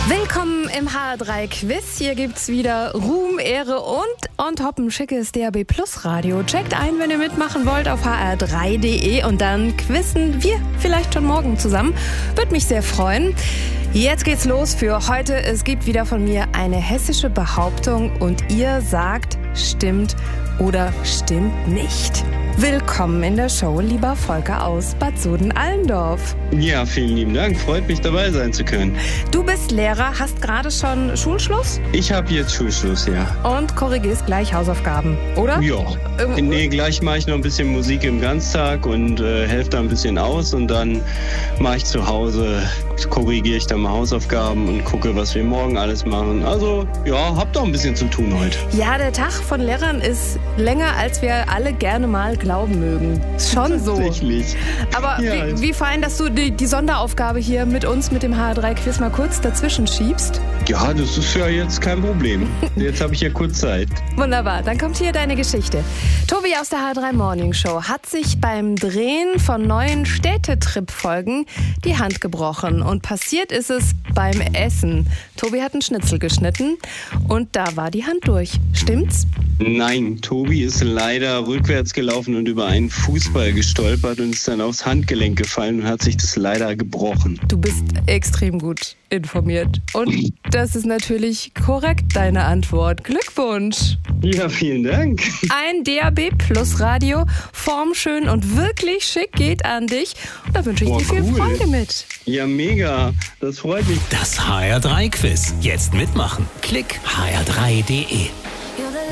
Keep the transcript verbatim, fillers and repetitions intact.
Willkommen im H R drei Quiz. Hier gibt's wieder Ruhm, Ehre und on top ein schickes D A B Plus Radio. Checkt ein, wenn ihr mitmachen wollt, auf h r drei punkt d e und dann quizzen wir vielleicht schon morgen zusammen. Würde mich sehr freuen. Jetzt geht's los für heute. Es gibt wieder von mir eine hessische Behauptung und ihr sagt, stimmt oder stimmt nicht. Willkommen in der Show, lieber Volker aus Bad Soden-Allendorf. Ja, vielen lieben Dank. Freut mich, dabei sein zu können. Du bist Lehrer, hast gerade schon Schulschluss? Ich habe jetzt Schulschluss, ja. Und korrigierst gleich Hausaufgaben, oder? Ja. Ähm, nee, gleich mache ich noch ein bisschen Musik im Ganztag und äh, helfe da ein bisschen aus. Und dann mache ich zu Hause, korrigiere ich dann mal Hausaufgaben und gucke, was wir morgen alles machen. Also, ja, hab doch ein bisschen zu tun heute. Ja, der Tag von Lehrern ist länger, als wir alle gerne mal glauben mögen. Ist schon so. Tatsächlich. Aber ja, wie, wie fein, dass du die, die Sonderaufgabe hier mit uns, mit dem H R drei Quiz mal kurz dazwischen schiebst. Ja, das ist ja jetzt kein Problem. Jetzt habe ich ja kurz Zeit. Wunderbar, dann kommt hier deine Geschichte. Tobi aus der H R drei Morning Show hat sich beim Drehen von neuen Städtetrip-Folgen die Hand gebrochen. Und passiert ist es beim Essen. Tobi hat einen Schnitzel geschnitten und da war die Hand durch. Stimmt's? Nein, Tobi ist leider rückwärts gelaufen und über einen Fußball gestolpert und ist dann aufs Handgelenk gefallen und hat sich das leider gebrochen. Du bist extrem gut informiert. Und das ist natürlich korrekt, deine Antwort. Glückwunsch! Ja, vielen Dank. Ein D A B Plus Radio, formschön und wirklich schick geht an dich. Und da wünsche ich Boah, dir viel cool. Freude mit. Ja, mega. Das freut mich. Das H R drei Quiz. Jetzt mitmachen. Klick h r drei punkt d e.